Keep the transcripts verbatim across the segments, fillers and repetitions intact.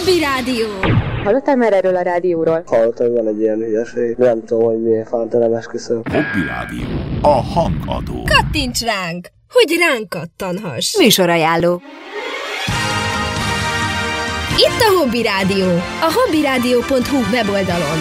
Hobby Rádió. Hallottál már erről a rádióról? Hallottam, hogy van egy ilyen hülyeség. Nem tudom, hogy miért fántelem, esküszöm. Hobby Rádió. A hangadó. Kattints ránk, hogy ránk kattanhass. Műsorajánló. Itt a Hobby Rádió, a hobbyradio pont hu weboldalon.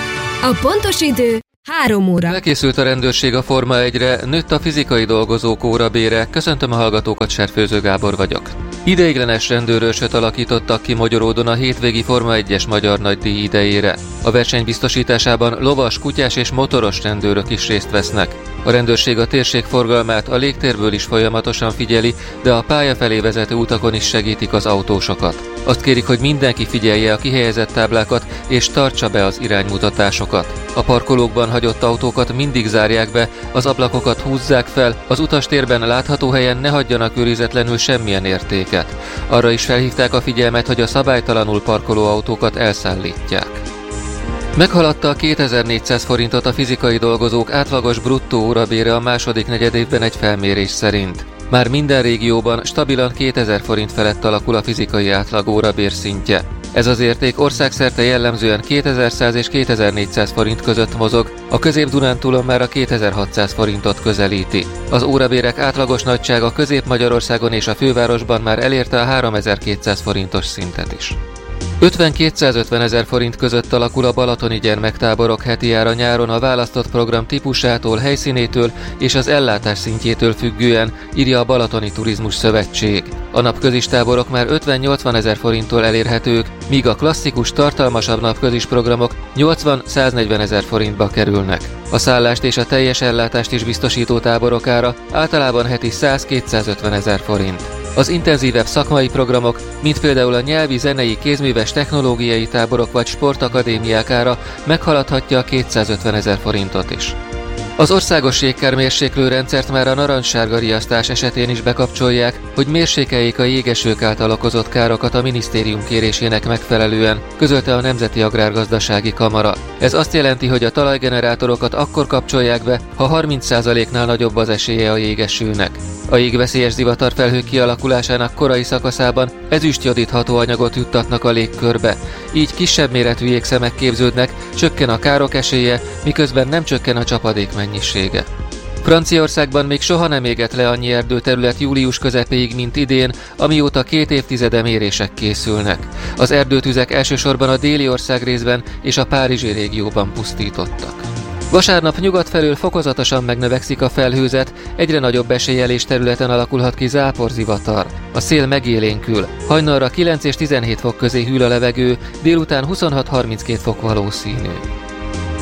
A pontos idő három óra. Elkészült a rendőrség a Forma egyre, nőtt a fizikai dolgozók órabére. Köszöntöm a hallgatókat, Serfőző Gábor vagyok. Ideiglenes rendőrőrsöt alakítottak ki Magyaródon a hétvégi Forma egyes magyar nagydíj idejére. A verseny biztosításában lovas, kutyás és motoros rendőrök is részt vesznek. A rendőrség a térség forgalmát a légtérből is folyamatosan figyeli, de a pálya felé vezető utakon is segítik az autósokat. Azt kérik, hogy mindenki figyelje a kihelyezett táblákat és tartsa be az iránymutatásokat. A parkolókban hagyott autókat mindig zárják be, az ablakokat húzzák fel, az utastérben látható helyen ne hagyjanak őrizetlenül semmilyen értéket. Arra is felhívták a figyelmet, hogy a szabálytalanul parkoló autókat elszállítják. Meghaladta a kétezer-négyszáz forintot a fizikai dolgozók átlagos bruttó órabére a második negyedévben egy felmérés szerint. Már minden régióban stabilan kétezer forint felett alakul a fizikai átlag órabér szintje. Ez az érték országszerte jellemzően kétezer-száz és kétezer-négyszáz forint között mozog, a Közép-Dunántúlon már a kétezer-hatszáz forintot közelíti. Az órabérek átlagos nagysága Közép-Magyarországon és a fővárosban már elérte a háromezer-kétszáz forintos szintet is. ötven-kétszázötven ezer forint között alakul a balatoni gyermektáborok heti ára nyáron a választott program típusától, helyszínétől és az ellátás szintjétől függően, írja a Balatoni Turizmus Szövetség. A napközis táborok már ötven-nyolcvan ezer forinttól elérhetők, míg a klasszikus, tartalmasabb napközis programok nyolcvan-száznegyven ezer forintba kerülnek. A szállást és a teljes ellátást is biztosító táborok ára általában heti száz-kétszázötven ezer forint. Az intenzívebb szakmai programok, mint például a nyelvi, zenei, kézműves, technológiai táborok vagy sportakadémiák ára meghaladhatja a kétszázötven ezer forintot is. Az országos jégkármérséklő rendszert már a narancssárga riasztás esetén is bekapcsolják, hogy mérsékeljék a jégesők által okozott károkat a minisztérium kérésének megfelelően, közölte a Nemzeti Agrárgazdasági Kamara. Ez azt jelenti, hogy a talajgenerátorokat akkor kapcsolják be, ha harminc százaléknál nagyobb az esélye a jégesőnek. A jégveszélyes zivatarfelhők kialakulásának korai szakaszában ezüstjodítható anyagot juttatnak a légkörbe. Így kisebb méretű jégszemek képződnek, csökken a károk esélye, miközben nem csökken a csapadék mennyisége. Franciaországban még soha nem égett le annyi erdőterület július közepéig, mint idén, amióta két évtizede mérések készülnek. Az erdőtüzek elsősorban a déli országrészben és a párizsi régióban pusztítottak. Vasárnap nyugat felől fokozatosan megnövekszik a felhőzet, egyre nagyobb eséllyel és területen alakulhat ki záporzivatar. A szél megélénkül, hajnalra kilenc és tizenhét fok közé hűl a levegő, délután huszonhat-harminckét fok valószínű.